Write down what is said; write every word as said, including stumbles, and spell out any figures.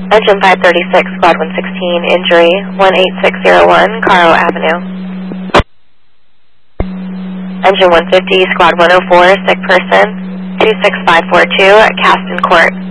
Engine five thirty-six, Squad one sixteen, injury one eight six zero one, Caro Avenue. Engine one fifty, Squad one oh four, sick person two six five four two, Caston Court.